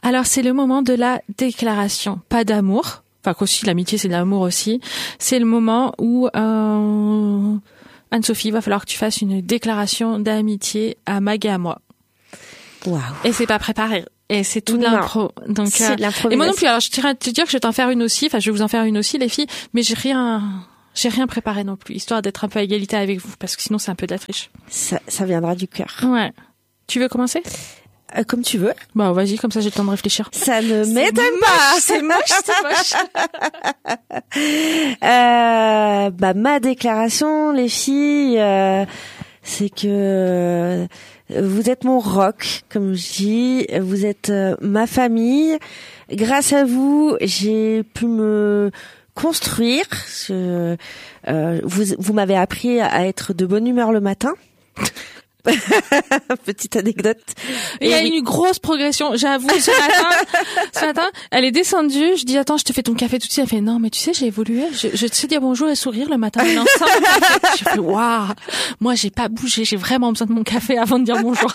Alors, c'est le moment de la déclaration. Pas d'amour. Enfin, qu'aussi, l'amitié, c'est de l'amour aussi. C'est le moment où, Anne-Sophie, il va falloir que tu fasses une déclaration d'amitié à Mag et à moi. Waouh. Et c'est pas préparé. Et c'est tout de l'impro. Donc, c'est de l'impro. Et moi non plus. Alors, je tiens à te dire que je vais t'en faire une aussi. Enfin, je vais vous en faire une aussi, les filles. Mais j'ai rien préparé non plus. Histoire d'être un peu à égalité avec vous. Parce que sinon, c'est un peu de la triche. Ça viendra du cœur. Ouais. Tu veux commencer? Comme tu veux. Bah, vas-y, comme ça, j'ai le temps de réfléchir. Ça ne m'étonne pas. C'est moche. Ma déclaration, les filles, c'est que vous êtes mon rock, comme je dis. Vous êtes ma famille. Grâce à vous, j'ai pu me construire. Vous m'avez appris à être de bonne humeur le matin. Petite anecdote. Il y a une grosse progression, j'avoue. Ce matin, elle est descendue. Je dis attends, je te fais ton café tout de suite. Elle fait non, mais tu sais, j'ai évolué. Je sais dire bonjour et sourire le matin. Je fais waouh. Moi, j'ai pas bougé. J'ai vraiment besoin de mon café avant de dire bonjour.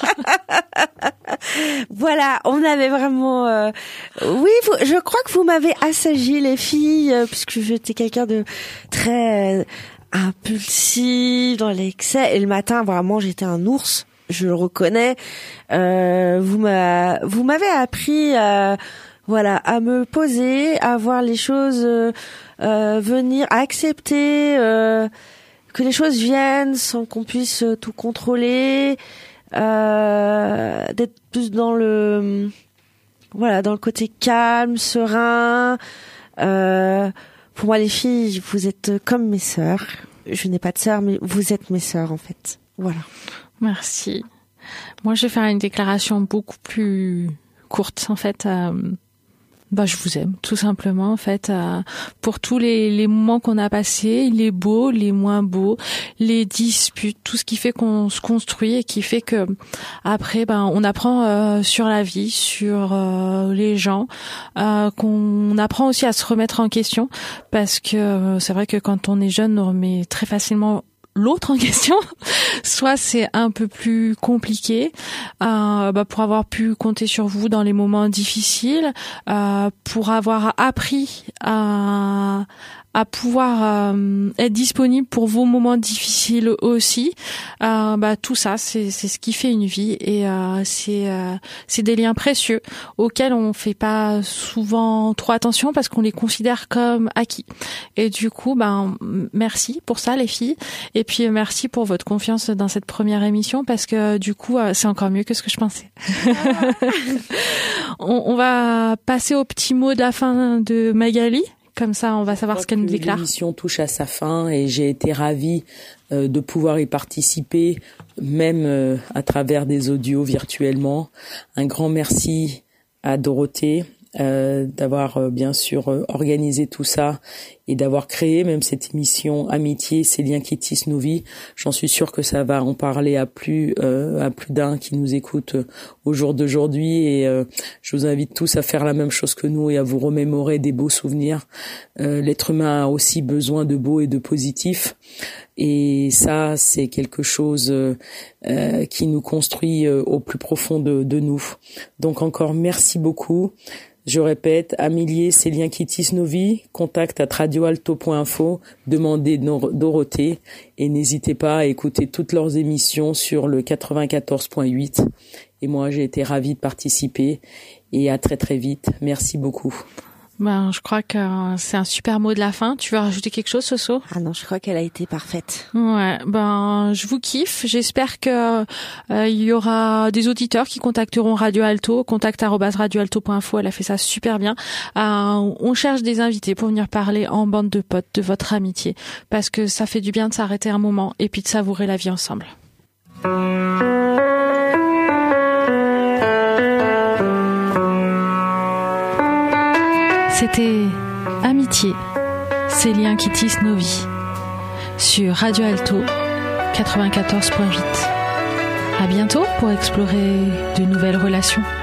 Voilà, on avait vraiment. Oui, je crois que vous m'avez assagi les filles, puisque j'étais quelqu'un de très impulsif dans l'excès, et le matin vraiment j'étais un ours, je le reconnais. Vous m'avez appris à me poser, à voir les choses venir, à accepter que les choses viennent sans qu'on puisse tout contrôler, d'être plus dans le côté calme, serein. Pour moi, les filles, vous êtes comme mes sœurs. Je n'ai pas de sœurs, mais vous êtes mes sœurs, en fait. Voilà. Merci. Moi, je vais faire une déclaration beaucoup plus courte, en fait. Je vous aime, tout simplement, en fait, pour tous les moments qu'on a passés, les beaux, les moins beaux, les disputes, tout ce qui fait qu'on se construit et qui fait que après, on apprend sur la vie, sur les gens, qu'on apprend aussi à se remettre en question, parce que c'est vrai que quand on est jeune, on remet très facilement l'autre en question, soit c'est un peu plus compliqué, pour avoir pu compter sur vous dans les moments difficiles, pour avoir appris à pouvoir être disponible pour vos moments difficiles aussi. Tout ça, c'est ce qui fait une vie, et c'est des liens précieux auxquels on fait pas souvent trop attention parce qu'on les considère comme acquis. Et du coup, merci pour ça les filles, et puis merci pour votre confiance dans cette première émission, parce que du coup, c'est encore mieux que ce que je pensais. On va passer au petit mot de la fin de Magali. Comme ça, on va savoir ce qu'elle nous déclare. L'émission touche à sa fin et j'ai été ravie de pouvoir y participer, même à travers des audios virtuellement. Un grand merci à Dorothée d'avoir bien sûr organisé tout ça et d'avoir créé même cette émission Amitié, ces liens qui tissent nos vies. J'en suis sûre que ça va en parler à plus d'un qui nous écoute au jour d'aujourd'hui, et je vous invite tous à faire la même chose que nous et à vous remémorer des beaux souvenirs. L'être humain a aussi besoin de beau et de positif, et ça c'est quelque chose qui nous construit au plus profond de nous. Donc encore merci beaucoup. Je répète, Amélier, ces liens qui tissent nos vies, contact@radioalto.info, demandez Dorothée, et n'hésitez pas à écouter toutes leurs émissions sur le 94.8. Et moi, j'ai été ravie de participer, et à très très vite. Merci beaucoup. Je crois que c'est un super mot de la fin. Tu veux rajouter quelque chose, Soso? Ah non, je crois qu'elle a été parfaite. Ouais, je vous kiffe. J'espère que il y aura des auditeurs qui contacteront Radio Alto, contact@radioalto.info. Elle a fait ça super bien. On cherche des invités pour venir parler en bande de potes de votre amitié, parce que ça fait du bien de s'arrêter un moment et puis de savourer la vie ensemble. C'était Amitié, ces liens qui tissent nos vies, sur Radio Alto 94.8. À bientôt pour explorer de nouvelles relations.